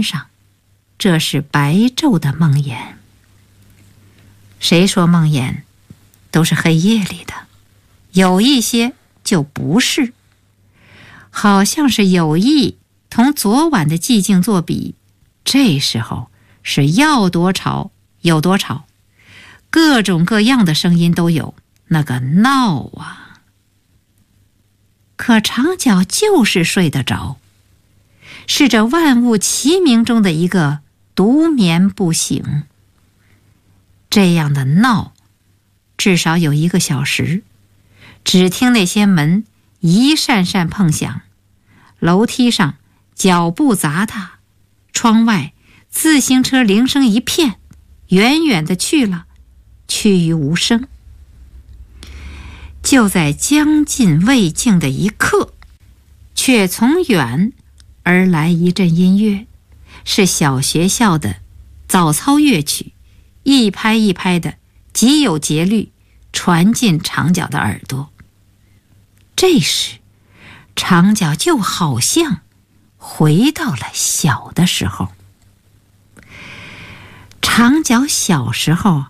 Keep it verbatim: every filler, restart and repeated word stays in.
上，这是白昼的梦魇。谁说梦魇都是黑夜里的？有一些就不是，好像是有意同昨晚的寂静作比，这时候是要多吵有多吵，各种各样的声音都有，那个闹啊！可长脚就是睡得着，是这万物齐鸣中的一个独眠不醒。这样的闹至少有一个小时，只听那些门一扇扇碰响，楼梯上脚步杂沓，窗外自行车铃声一片，远远的去了，去于无声。就在将近未尽的一刻，却从远而来一阵音乐，是小学校的早操乐曲，一拍一拍的，极有节律，传进长脚的耳朵。这时长脚就好像回到了小的时候。长脚小时候